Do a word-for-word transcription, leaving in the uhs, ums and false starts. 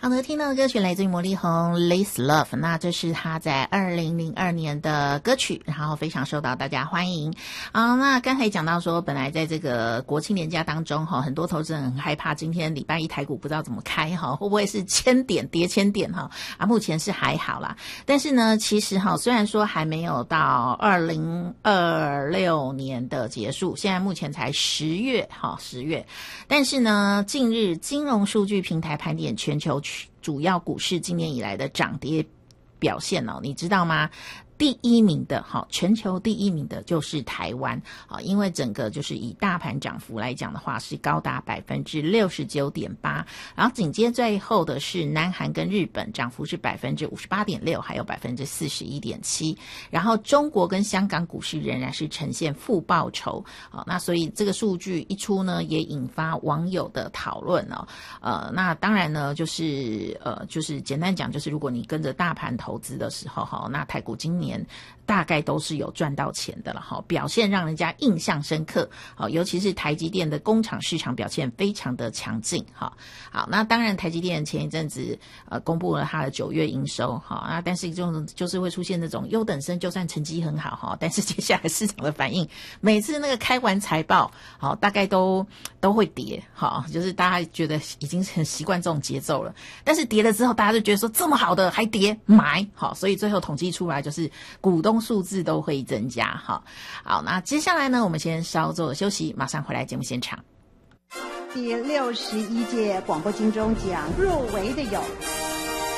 好的，听到的歌曲来自于魔力红 This Love， 那这是他在二零零二年的歌曲，然后非常受到大家欢迎。啊，那刚才讲到说，本来在这个国庆连假当中哈，很多投资人很害怕今天礼拜一台股不知道怎么开哈，会不会是千点跌千点哈？啊，目前是还好啦，但是呢，其实哈，虽然说还没有到二零二六年的结束，现在目前才十月哈，十月，但是呢，近日金融数据平台盘点全球主要股市今年以来的涨跌表现哦，你知道吗？第一名的哈，全球第一名的就是台湾啊，因为整个就是以大盘涨幅来讲的话，是高达百分之六十九点八，然后紧接最后的是南韩跟日本，涨幅是百分之五十八点六，还有百分之四十一点七，然后中国跟香港股市仍然是呈现负报酬啊，那所以这个数据一出呢，也引发网友的讨论哦，呃，那当然呢，就是呃，就是简单讲，就是如果你跟着大盘投资的时候哈，那台股今年年大概都是有赚到钱的了哈，表现让人家印象深刻，好，尤其是台积电的工厂市场表现非常的强劲哈。好，那当然台积电前一阵子呃公布了它的九月营收哈，啊，但是就就是会出现那种优等生，就算成绩很好哈，但是接下来市场的反应，每次那个开完财报，好，大概都都会跌，好，就是大家觉得已经很习惯这种节奏了，但是跌了之后，大家就觉得说这么好的还跌买，好，所以最后统计出来就是股东数字都会增加哈。好，那接下来呢，我们先稍作休息，马上回来节目现场。 第六十一届广播金钟奖入围的有